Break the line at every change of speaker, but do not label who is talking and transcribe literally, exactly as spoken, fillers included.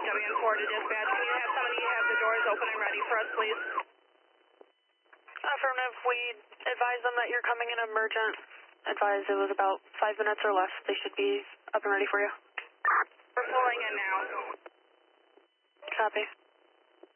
W N four to dispatch. Can you have somebody have the doors open and ready for us, please?
Affirmative. We advise them that you're coming in emergent. Advise it was about five minutes or less. They should be up and ready for you.
We're pulling in now.
Copy.